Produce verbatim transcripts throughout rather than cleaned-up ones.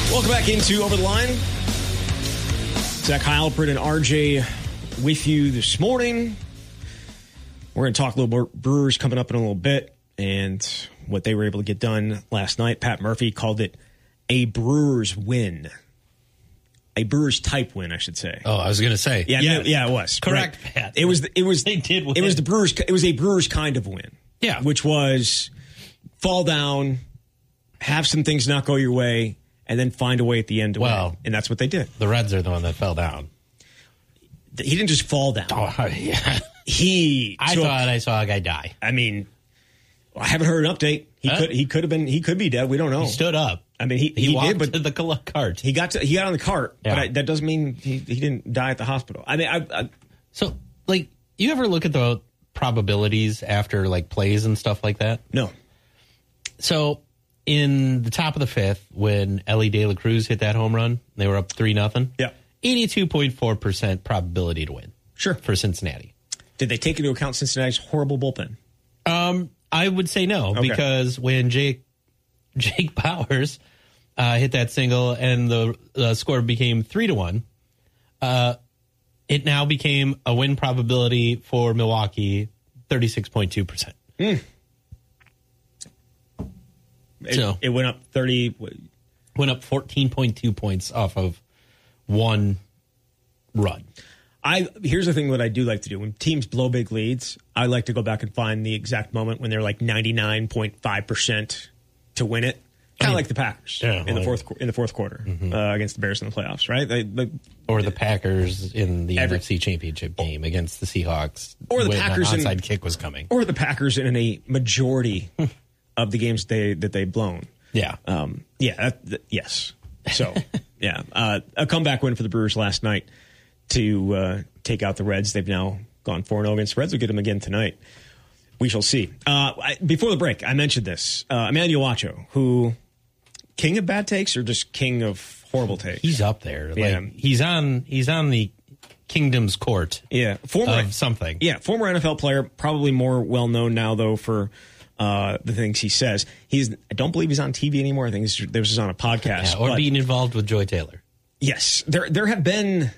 Welcome back into Over the Line. Zach Heilprin and R J with you this morning. We're going to talk a little more Brewers coming up in a little bit and what they were able to get done last night. Pat Murphy called it a Brewers win. A Brewers type win, I should say. Oh, I was going to say. Yeah, yeah, yeah, it was. Correct, right. Pat. It was, it was, they did win. It was the Brewers, it was a Brewers kind of win. Yeah. Which was fall down, have some things not go your way, and then find a way at the end to well, win. And that's what they did. The Reds are the one that fell down. He didn't just fall down. Oh, yeah. He I took, thought I saw a guy die. I mean, I haven't heard an update. He huh? could he could have been he could be dead. We don't know. He stood up. I mean, he, he, he walked did, but to the cart. He got to, he got on the cart, yeah. but I, that doesn't mean he, he didn't die at the hospital. I mean, I, I so like you ever look at the probabilities after like plays and stuff like that? No. So in the top of the fifth, when Ellie De La Cruz hit that home run, they were up three nothing. Yeah, eighty-two point four percent probability to win. Sure, for Cincinnati. Did they take into account Cincinnati's horrible bullpen? Um, I would say no, okay. because when Jake Jake Bauers uh, hit that single and the uh, score became three to one, uh, it now became a win probability for Milwaukee, thirty-six point two percent. Mm. It, so it went up thirty. Went up fourteen point two points off of one run. I here's the thing that I do like to do when teams blow big leads. I like to go back and find the exact moment when they're like ninety-nine point five percent to win it, kind of like the Packers yeah, in the fourth in the fourth quarter mm-hmm. uh, against the Bears in the playoffs, right? They, they, or the Packers in the every, N F C Championship game against the Seahawks, or the when Packers an onside in, kick was coming, or the Packers in a majority of the games they that they've blown. Yeah, um, yeah, that, that, yes. So yeah, uh, a comeback win for the Brewers last night to uh, take out the Reds. They've now gone four and oh against the Reds. Will get them again tonight. We shall see. Uh, I, before the break, I mentioned this. Uh, Emmanuel Acho, who king of bad takes or just king of horrible takes? He's up there. Yeah. Like, he's on he's on the kingdom's court. Yeah, former of something. Yeah, former N F L player, probably more well known now though for uh, the things he says. He's I don't believe he's on T V anymore. I think this was on a podcast. Yeah, or but, being involved with Joy Taylor. Yes, there there have been.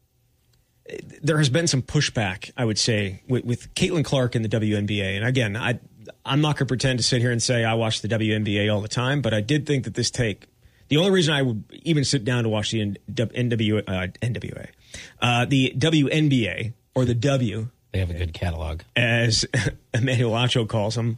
There has been some pushback, I would say, with, with Caitlin Clark in the W N B A. And again, I, I'm not going to pretend to sit here and say I watch the W N B A all the time, but I did think that this take, the only reason I would even sit down to watch the N W, uh, N W A, uh, the W N B A, or the W. They have a good catalog. As Emmanuel Acho calls them,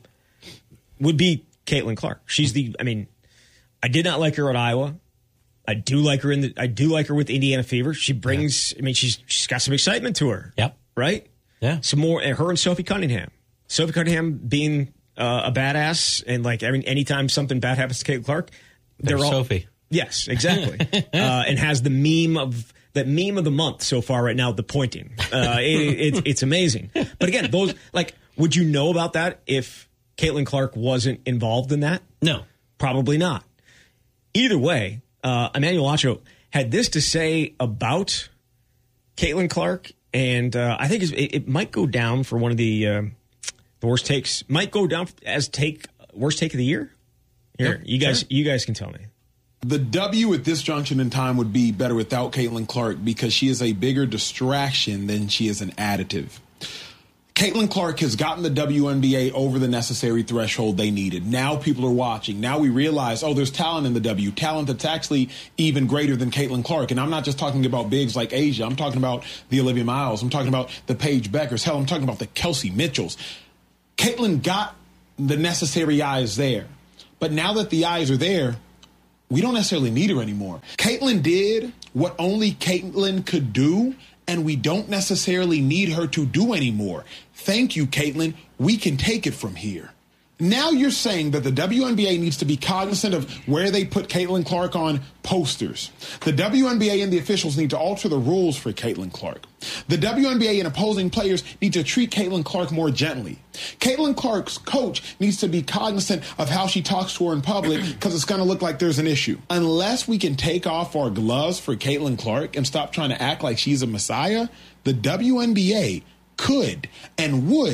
would be Caitlin Clark. She's the, I mean, I did not like her at Iowa. I do like her in the. I do like her with Indiana Fever. She brings. Yeah. I mean, she's she's got some excitement to her. Yep. Right. Yeah. Some more. Her and Sophie Cunningham. Sophie Cunningham being uh, a badass, and like every anytime something bad happens to Caitlin Clark, they're all Sophie. Yes, exactly. uh, and has the meme of that meme of the month so far right now. The pointing. Uh, it, it, it's amazing. But again, those like, would you know about that if Caitlin Clark wasn't involved in that? No, probably not. Either way. Uh, Emmanuel Acho had this to say about Caitlin Clark, and uh, I think it, it might go down for one of the, uh, the worst takes. Might go down as take worst take of the year. Here, yep, you guys, sure. you guys can tell me. The W at this junction in time would be better without Caitlin Clark because she is a bigger distraction than she is an additive. Caitlin Clark has gotten the W N B A over the necessary threshold they needed. Now people are watching. Now we realize, oh, there's talent in the W, talent that's actually even greater than Caitlin Clark. And I'm not just talking about bigs like Asia. I'm talking about the Olivia Miles. I'm talking about the Paige Beckers. Hell, I'm talking about the Kelsey Mitchells. Caitlin got the necessary eyes there. But now that the eyes are there, we don't necessarily need her anymore. Caitlin did what only Caitlin could do, and we don't necessarily need her to do anymore. Thank you, Caitlin. We can take it from here. Now you're saying that the W N B A needs to be cognizant of where they put Caitlin Clark on posters. The W N B A and the officials need to alter the rules for Caitlin Clark. The W N B A and opposing players need to treat Caitlin Clark more gently. Caitlin Clark's coach needs to be cognizant of how she talks to her in public because it's going to look like there's an issue. Unless we can take off our gloves for Caitlin Clark and stop trying to act like she's a messiah, the W N B A could and would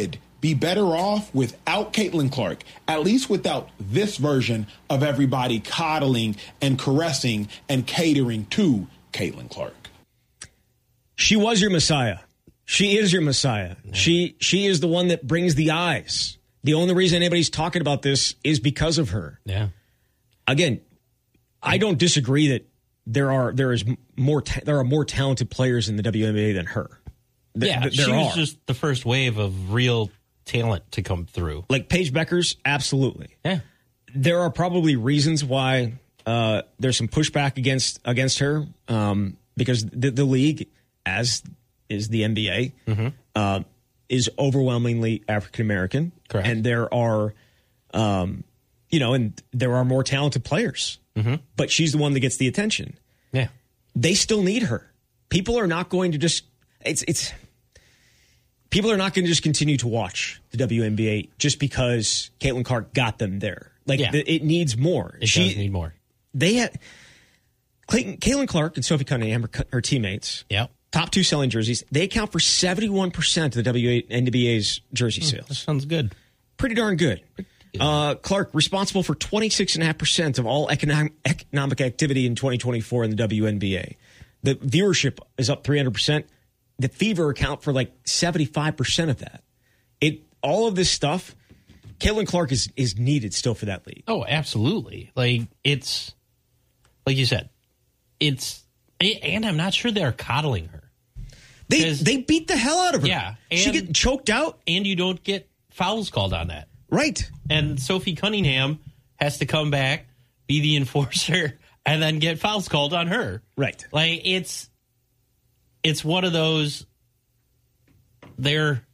be better off without Caitlin Clark, at least without this version of everybody coddling and caressing and catering to Caitlin Clark. She was your Messiah. She is your Messiah. Yeah. She she is the one that brings the eyes. The only reason anybody's talking about this is because of her. Yeah. Again, I don't disagree that there are there is more ta- there are more talented players in the W N B A than her. Th- yeah, th- she there was are. just the first wave of real talent to come through. Like Paige Beckers, absolutely. Yeah. There are probably reasons why uh, there's some pushback against against her um, because the, the league, as is the N B A, mm-hmm. uh, is overwhelmingly African American. Correct. And there are, um, you know, and there are more talented players. Mm-hmm. But she's the one that gets the attention. Yeah. They still need her. People are not going to just it's it's people are not going to just continue to watch the W N B A just because Caitlin Clark got them there. Like yeah. the, it needs more. It she, does need more. They had Clayton, Caitlin Clark and Sophie Cunningham, her, her teammates. Yep. Top two selling jerseys. They account for seventy-one percent of the W N B A's jersey sales. That sounds good. Pretty darn good. Uh, Clark, responsible for twenty-six point five percent of all economic, economic activity in twenty twenty-four in the W N B A. The viewership is up three hundred percent. The Fever account for like seventy-five percent of that. It all of this stuff, Caitlin Clark is is needed still for that league. Oh, absolutely. Like, it's, like you said, it's, and I'm not sure they're coddling her. They they beat the hell out of her. Yeah. She get choked out. And you don't get fouls called on that. Right. And Sophie Cunningham has to come back, be the enforcer, and then get fouls called on her. Right. Like, it's it's one of those, they're,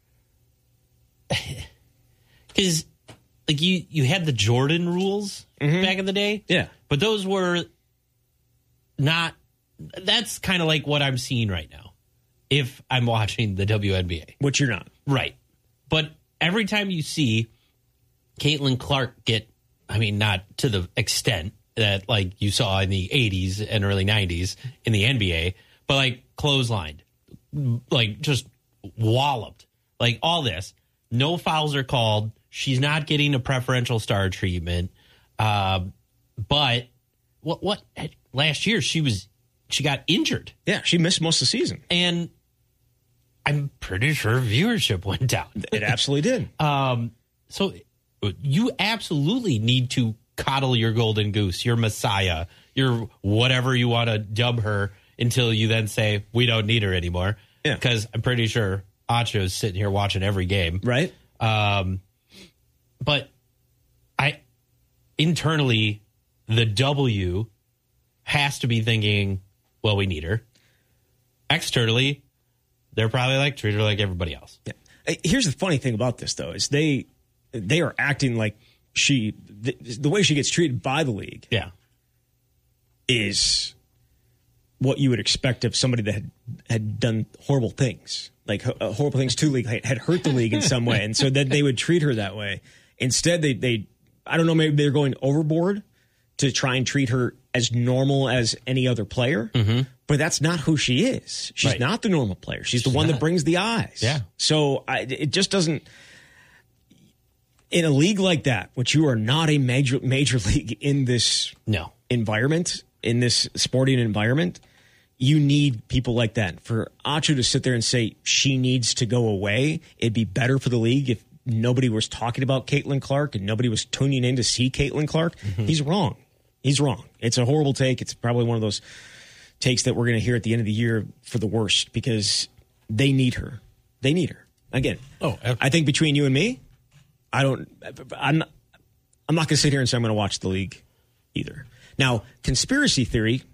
because, like, you, you had the Jordan rules mm-hmm. back in the day. Yeah. But those were not, that's kind of like what I'm seeing right now if I'm watching the W N B A. Which you're not. Right. But every time you see Caitlin Clark get, I mean, not to the extent that like you saw in the eighties and early nineties in the N B A, but like clotheslined, like just walloped, like all this. No fouls are called. She's not getting a preferential star treatment. Uh, but what, what, last year she was, she got injured. Yeah, she missed most of the season. And I'm pretty sure viewership went down. It absolutely did. Um, so you absolutely need to coddle your golden goose, your Messiah, your whatever you want to dub her until you then say, we don't need her anymore. Yeah. Because I'm pretty sure Acho is sitting here watching every game. Right. Um, but I internally, the W has to be thinking, well, we need her. Externally, they're probably like, treat her like everybody else. Yeah. Here's the funny thing about this, though, is they they are acting like she the, the way she gets treated by the league. Yeah, is what you would expect of somebody that had, had done horrible things, like uh, horrible things to the league, had hurt the league in some way, and so then they would treat her that way. Instead, they they I don't know, maybe they're going overboard to try and treat her as normal as any other player. Mm-hmm. But that's not who she is. She's right. not the normal player. She's, She's the one not. that brings the eyes. Yeah. So I, it just doesn't. In a league like that, which you are not a major major league in this no environment, in this sporting environment, you need people like that. For Acho to sit there and say she needs to go away, it'd be better for the league if nobody was talking about Caitlin Clark and nobody was tuning in to see Caitlin Clark. Mm-hmm. He's wrong. He's wrong. It's a horrible take. It's probably one of those takes that we're going to hear at the end of the year for the worst because they need her. They need her. Again, oh, I think between you and me, I don't, I'm not, I'm not going to sit here and say I'm going to watch the league either. Now, conspiracy theory,